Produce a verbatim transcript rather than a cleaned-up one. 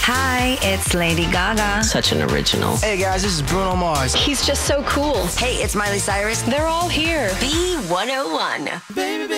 Hi, it's Lady Gaga. Such an original. Hey guys, this is Bruno Mars. He's just so cool. Hey, it's Miley Cyrus. They're all here. B one oh one. Baby, baby.